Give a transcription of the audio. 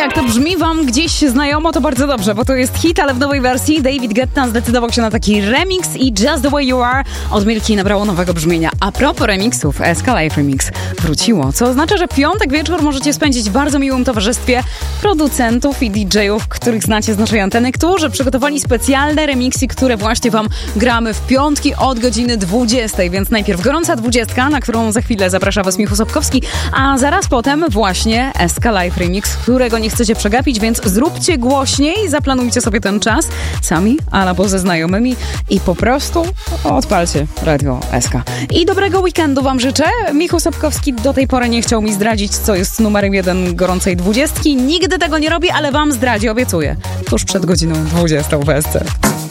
Jak to brzmi wam gdzieś znajomo, to bardzo dobrze, bo to jest hit, ale w nowej wersji. David Guetta zdecydował się na taki remix i Just The Way You Are od Milki nabrało nowego brzmienia. A propos remixów, SK Live Remix wróciło, co oznacza, że piątek wieczór możecie spędzić w bardzo miłym towarzystwie producentów i DJ-ów, których znacie z naszej anteny, którzy przygotowali specjalne remixy, które właśnie wam gramy w piątki od godziny 20. Więc najpierw gorąca 20, na którą za chwilę zaprasza was Michał Sobkowski, a zaraz potem właśnie SK Live Remix, którego nie chcecie przegapić, więc zróbcie głośniej, zaplanujcie sobie ten czas sami albo ze znajomymi i po prostu odpalcie Radio SK. I dobrego weekendu wam życzę. Michał Sobkowski do tej pory nie chciał mi zdradzić, co jest numerem 1 gorącej 20. Nigdy tego nie robię, ale wam zdradzi, obiecuję. Tuż przed godziną 20 w SC.